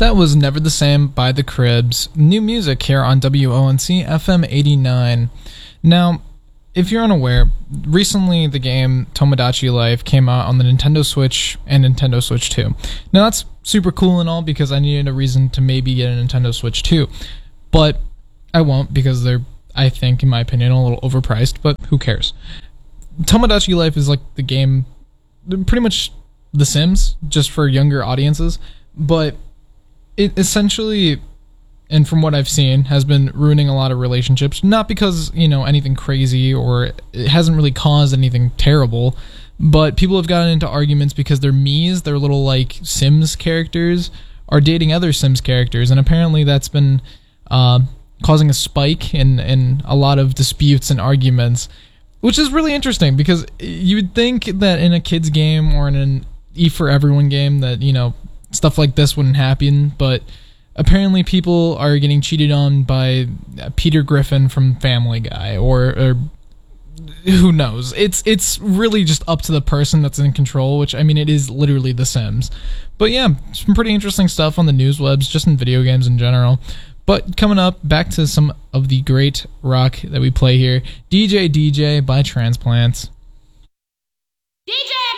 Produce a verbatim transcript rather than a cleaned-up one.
That was Never the Same by The Cribs. New music here on W O N C F M eighty-nine. Now, if you're unaware, recently the game Tomodachi Life came out on the Nintendo Switch and Nintendo Switch two. Now, that's super cool and all because I needed a reason to maybe get a Nintendo Switch two. But I won't because they're, I think, in my opinion, a little overpriced, but who cares? Tomodachi Life is like the game, pretty much The Sims, just for younger audiences, but it essentially, and from what I've seen, has been ruining a lot of relationships, not because, you know, anything crazy or it hasn't really caused anything terrible, but people have gotten into arguments because their Miis, their little, like, Sims characters, are dating other Sims characters, and apparently that's been uh, causing a spike in, in a lot of disputes and arguments, which is really interesting because you would think that in a kid's game or in an E for Everyone game that, you know, stuff like this wouldn't happen, but apparently people are getting cheated on by Peter Griffin from Family Guy, or, or who knows. It's it's really just up to the person that's in control, which, I mean, it is literally The Sims. But yeah, some pretty interesting stuff on the news webs, just in video games in general. But coming up, back to some of the great rock that we play here. D J D J by Transplants. D J!